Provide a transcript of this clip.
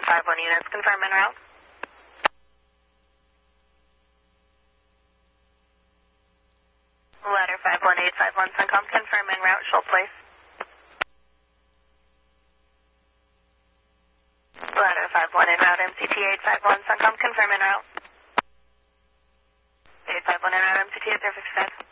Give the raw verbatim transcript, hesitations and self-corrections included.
five one units, confirm en route. Ladder five one eight five one Suncom, confirm en route, Shoal Place. Ladder five one en route, M C T eight five one Suncom, confirm en route. eight five one en route, M C T eight zero five five.